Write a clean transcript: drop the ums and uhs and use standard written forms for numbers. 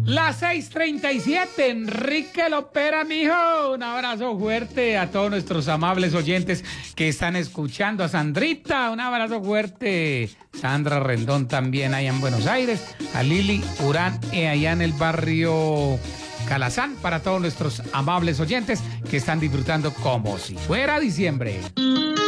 Las 6:37, Enrique Lopera, mijo. Un abrazo fuerte a todos nuestros amables oyentes que están escuchando. A Sandrita, un abrazo fuerte. Sandra Rendón también allá en Buenos Aires. A Lili Urán allá en el barrio Calazán. Para todos nuestros amables oyentes que están disfrutando como si fuera diciembre.